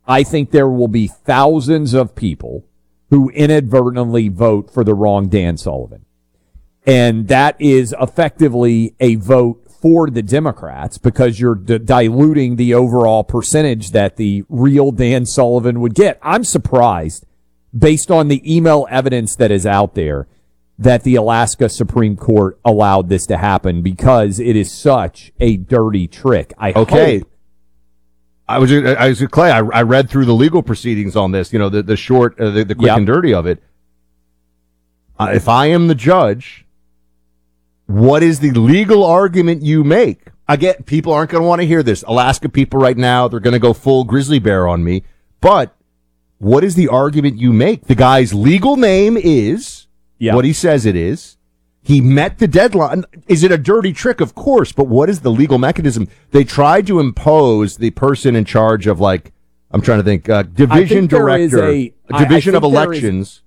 I think there will be thousands of people who inadvertently vote for the wrong Dan Sullivan. And that is effectively a vote for the Democrats because you're diluting the overall percentage that the real Dan Sullivan would get. I'm surprised, based on the email evidence that is out there, that the Alaska Supreme Court allowed this to happen because it is such a dirty trick. Clay, I read through the legal proceedings on this, the short, the quick and dirty of it. If I am the judge, what is the legal argument you make? I get people aren't going to want to hear this. Alaska people right now, they're going to go full grizzly bear on me. But what is the argument you make? The guy's legal name is what he says it is. He met the deadline. Is it a dirty trick? Of course. But what is the legal mechanism? They tried to impose the person in charge of, I'm trying to think, division director, division of elections.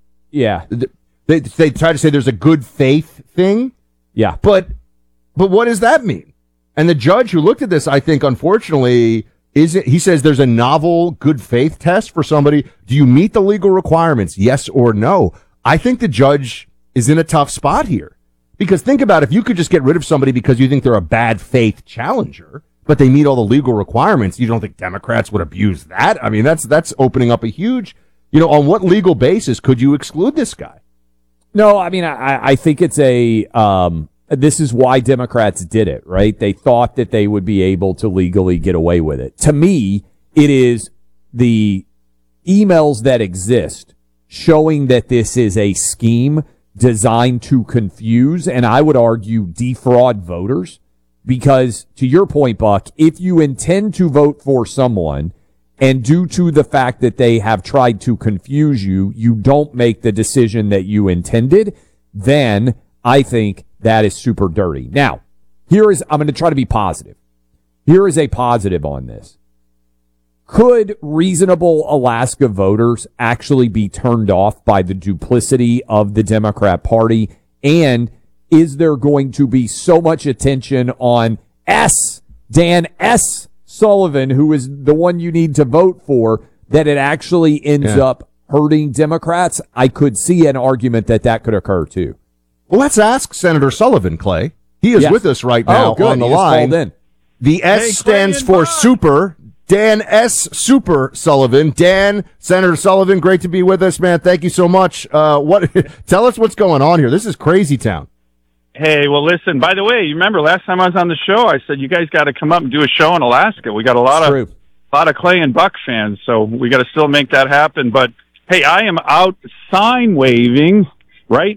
They try to say there's a good faith thing. Yeah. But what does that mean? And the judge who looked at this, I think, unfortunately, he says there's a novel good faith test for somebody. Do you meet the legal requirements? Yes or no? I think the judge is in a tough spot here. Because think about if you could just get rid of somebody because you think they're a bad faith challenger, but they meet all the legal requirements, you don't think Democrats would abuse that? I mean, that's opening up a huge, on what legal basis could you exclude this guy? No, I mean, I think it's this is why Democrats did it, right? They thought that they would be able to legally get away with it. To me, it is the emails that exist showing that this is a scheme designed to confuse, and I would argue defraud voters, because to your point, Buck, if you intend to vote for someone and due to the fact that they have tried to confuse you, you don't make the decision that you intended, then I think that is super dirty. Now, I'm going to try to be positive. Here is a positive on this. Could reasonable Alaska voters actually be turned off by the duplicity of the Democrat Party? And is there going to be so much attention on Dan S. Sullivan, who is the one you need to vote for, that it actually ends up hurting Democrats? I could see an argument that could occur too. Well, let's ask Senator Sullivan, Clay. He is with us right now on the line. The S stands for Super. Dan S. Super Sullivan. Dan, Senator Sullivan, great to be with us, man. Thank you so much. Tell us what's going on here. This is crazy town. Hey, well, listen, by the way, you remember last time I was on the show, I said you guys got to come up and do a show in Alaska. We got a lot of Clay and Buck fans, so we got to still make that happen. But, hey, I am out sign waving right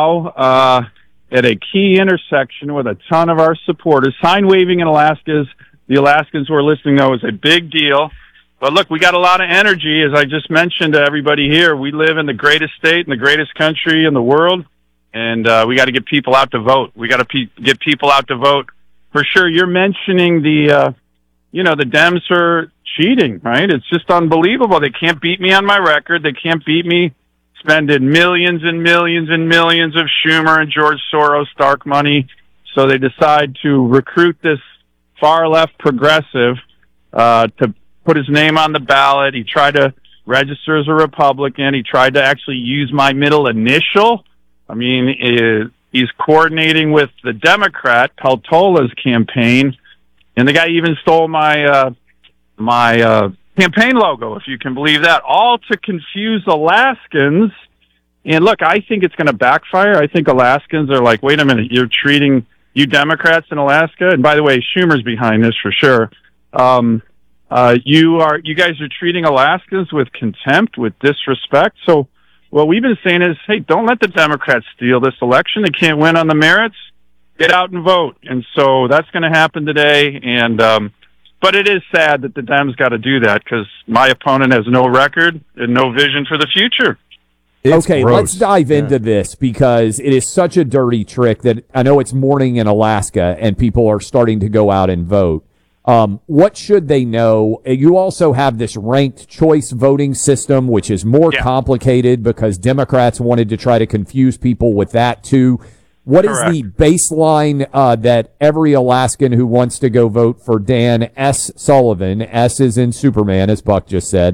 now at a key intersection with a ton of our supporters. Sign waving in Alaska, the Alaskans who are listening know, is a big deal. But look, we got a lot of energy. As I just mentioned to everybody here, we live in the greatest state and the greatest country in the world, and we got to get people out to vote. We got to get people out to vote. For sure, you're mentioning the Dems are cheating, right? It's just unbelievable. They can't beat me on my record. They can't beat me spending millions and millions and millions of Schumer and George Soros dark money. So they decide to recruit this far-left progressive to put his name on the ballot. He tried to register as a Republican. He tried to actually use my middle initial. I mean, he's coordinating with the Democrat, Peltola's campaign, and the guy even stole my campaign logo, if you can believe that, all to confuse Alaskans. And look, I think it's going to backfire. I think Alaskans are like, wait a minute, you're treating you Democrats in Alaska, and by the way, Schumer's behind this for sure. You guys are treating Alaskans with contempt, with disrespect. So what we've been saying is, hey, don't let the Democrats steal this election. They can't win on the merits. Get out and vote. And so that's going to happen today. And but it is sad that the Dems got to do that because my opponent has no record and no vision for the future. Okay, let's dive into this because it is such a dirty trick that I know it's morning in Alaska and people are starting to go out and vote. What should they know? You also have this ranked choice voting system, which is more complicated because Democrats wanted to try to confuse people with that too. What is the baseline that every Alaskan who wants to go vote for Dan S. Sullivan, S is in Superman, as Buck just said,